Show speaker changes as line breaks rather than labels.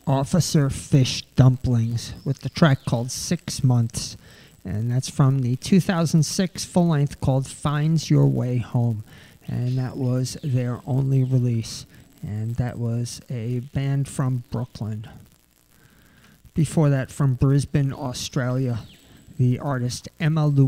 Officer Fish Dumplings with the track called 6 Months. And that's from the 2006 full-length called Finds Your Way Home. And that was their only release. And that was a band from Brooklyn. Before that, from Brisbane, Australia, the artist Emma Louise